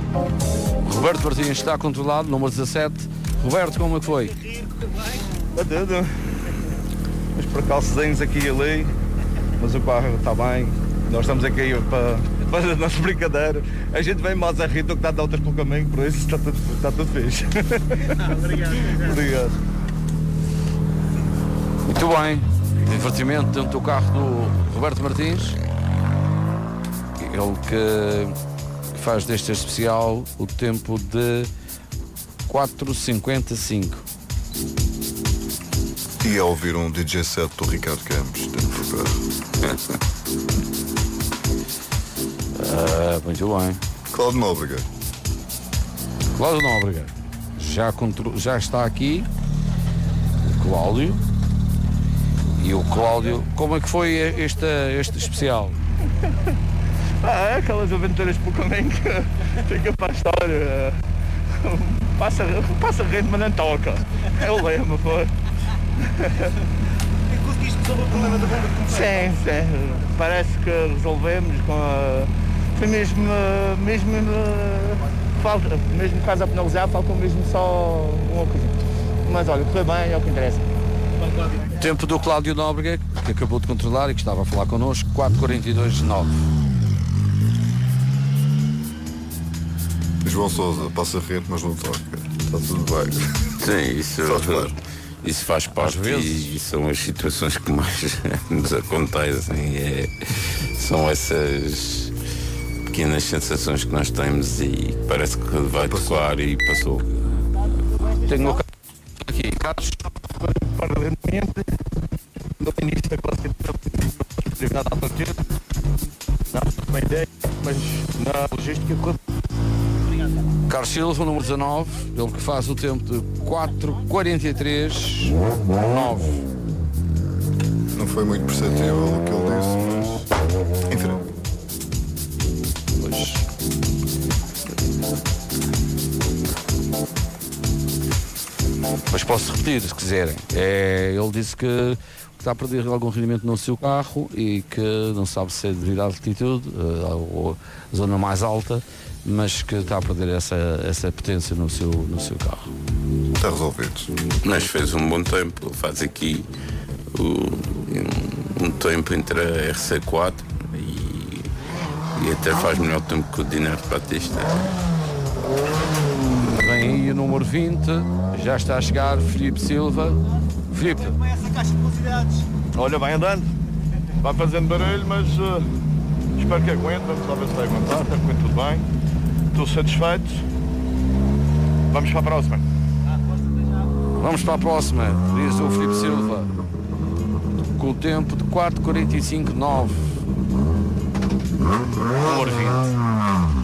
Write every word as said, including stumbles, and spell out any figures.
Roberto Martins está controlado, número dezassete. Roberto, como é que foi? Está tudo. Uns percalçozinhos aqui e ali, mas o carro está bem. Nós estamos aqui para fazer a nossa brincadeira. A gente vem mais a rir do que dá de outras pelo caminho, por isso está tudo, está tudo fixe. Ah, obrigado. Obrigado. Muito bem. Divertimento dentro do carro do Roberto Martins. Ele que faz deste especial o tempo de quatro cinquenta e cinco. E ao ouvir um D J set do Ricardo Campos dentro do carro. Ah, muito bem. Cláudio Nóbrega. Cláudio Nóbrega. Já, contro... Já está aqui o Cláudio. E o Cláudio, como é que foi este, este especial? Ah, é aquelas aventuras pelo caminho que fica para a história. Passa, passa rente, mas não toca. É o lema, pô. E conseguiste resolver o problema da bomba de combustível? Sim, sim. Parece que resolvemos com a... Foi mesmo, mesmo, falta, mesmo caso a penalizar, falta mesmo só uma coisa. Mas olha, foi bem, é o que interessa. Tempo do Cláudio Nóbrega, que acabou de controlar e que estava a falar connosco, quatro quarenta e dois nove. João Sousa, passa rente, mas não toca. Está tudo bem. Sim, isso, isso faz parte e, e são as situações que mais nos acontecem. É, são essas pequenas sensações que nós temos e parece que vai passou. tocar e passou. Tenho o aqui, Carlos. Paralelamente, no início da classificação, não tive nada a fazer, não tive uma ideia, mas na logística. Carlos Silva, número dezanove, ele que faz o tempo de quatro quarenta e três nove. Não foi muito perceptível o que ele disse, mas. Enfim. Pois. Mas posso repetir, se quiserem. É, ele disse que está a perder algum rendimento no seu carro e que não sabe se é devido à altitude uh, ou a zona mais alta, mas que está a perder essa, essa potência no seu, no seu carro. Está resolvido. Mas fez um bom tempo, ele faz aqui o, um, um tempo entre a R C quatro e, e até faz melhor tempo que o Dinarte Batista. Vem aí o número vinte, já está a chegar Filipe Silva. Filipe. Como é essa caixa de velocidades? Olha, vai andando, vai fazendo barulho, mas uh, espero que aguente, vamos lá ver se vai aguentar, está correndo tudo bem. Estou satisfeito. Vamos para a próxima. Vamos para a próxima, diz o Filipe Silva, com o tempo de quatro quarenta e cinco nove. Número vinte.